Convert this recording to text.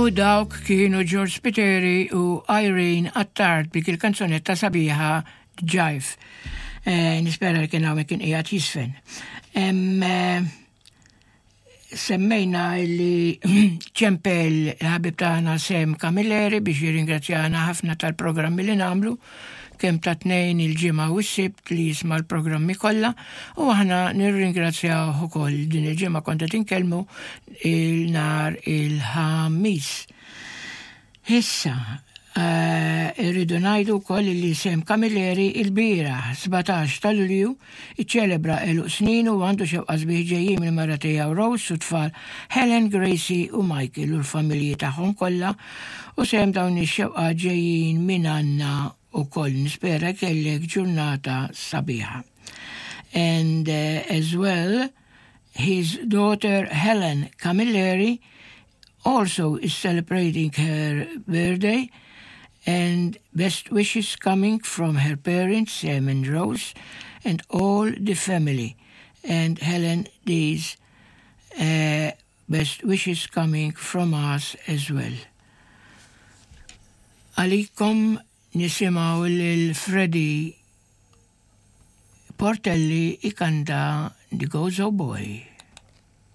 U dawk kienu George Spiteri u Irene Attard bik il-kanzunetta sabiħa Jive. Nispera li kien hawn kien qiegħed jisfen. Semmejna li ċempel ħabib tagħna Sem Camilleri biex jirringrazzjana ħafna tal-programmi li nagħmlu kemm ta' tnejn il-ġimgħa u s-sibt li jisma' l-programmi kollha u aħna nirringrazzjaw ukoll din il-ġimgħa kont qed inkellmu il-nhar il-ħamis. Issa irridu ngħidu wkoll li Sem Camilleri il-bieraħ 17 ta' Lulju iċċelebra eluq snin u għandu xewqa sbieħ ġejjin mill-mara tiegħu Rose u tfal Helen, Gracie u Michael u l-familji tagħhom kollha u Sem dawn ix-xewqa ġejjin minn Anna ukoll nispera kellek ġurnata sabiħa. And as well, his daughter Helen Camilleri also is celebrating her birthday and best wishes coming from her parents, Sam and Rose, and all the family. And Helen, these best wishes coming from us as well. Alikom nisimaw l-Freddy Portelli ikanda The Gozo Boy.